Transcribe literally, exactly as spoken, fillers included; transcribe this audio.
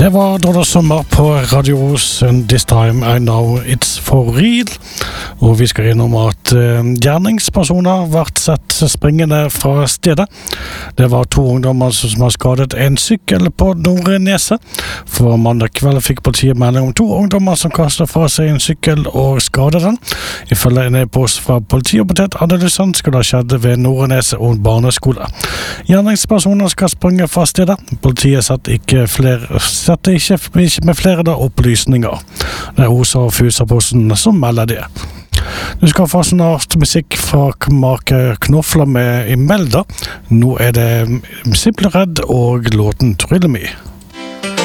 Det var da det sommer på Radio Ros, and this time I know it's for real. Og vi skal innom at uh, gjerningspersoner ble sett springende fra stedet. Det var to ungdommer som har skadet en sykkel på Nordneset. For mandag kveld fikk politiet melding om to ungdommer som kastet fra seg en sykkel og skadet den. Ifølge en e-post fra politioppdatert analysen skulle det ha skjedd ved Nordneset og barneskole. Gjerningspersoner skal springe fra stedet. Politiet satt ikke flere Sette ikke, ikke med flere da opplysninger. Det er Osa og Fusaposten som melder det. Du skal få snart musikk fra Mark Knofler med Imelda. Nå er det Simple Red og låten Thrill Me.